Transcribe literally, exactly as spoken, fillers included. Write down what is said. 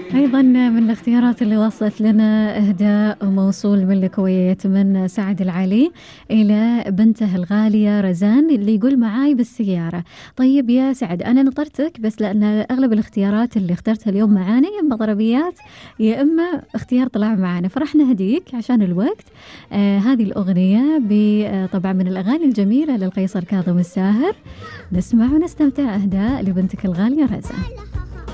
أيضا من الاختيارات اللي وصلت لنا إهداء موصول من الكويت من سعد العلي إلى بنته الغالية رزان اللي يقول معاي بالسيارة. طيب يا سعد، أنا نطرتك بس لأن أغلب الاختيارات اللي اخترتها اليوم معانا يا إما ضربيات يا إما اختيار طلع معانا، فرح نهديك عشان الوقت آه هذه الأغنية ب- طبعا من الأغاني الجميلة للقيصر كاظم الساهر. نسمع ونستمتع. إهداء لبنتك الغالية رزان.